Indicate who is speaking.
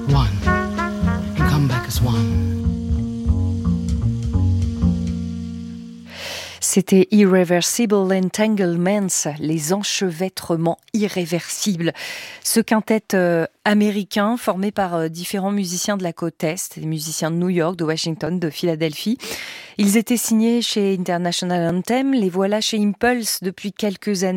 Speaker 1: one and come back as one.
Speaker 2: C'était Irreversible Entanglements, les enchevêtrements irréversibles. Ce quintet américain formé par différents musiciens de la côte Est, des musiciens de New York, de Washington, de Philadelphie. Ils étaient signés chez International Anthem, les voilà chez Impulse depuis quelques années.